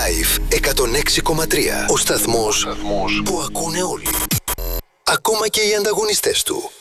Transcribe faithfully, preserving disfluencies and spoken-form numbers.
Live εκατόν έξι κόμμα τρία. Ο σταθμός που ακούνε όλοι. Ακόμα και οι ανταγωνιστές του.